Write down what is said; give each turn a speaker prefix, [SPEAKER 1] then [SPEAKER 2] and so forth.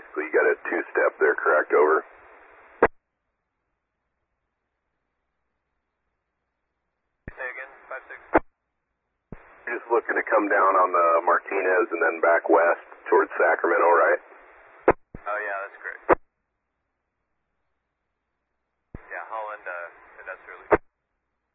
[SPEAKER 1] basically you got a two-step there, correct? Over.
[SPEAKER 2] Say again, 5-6.
[SPEAKER 1] You're just looking to come down on the Martinez and then back west towards Sacramento, right?
[SPEAKER 2] Oh yeah, that's correct.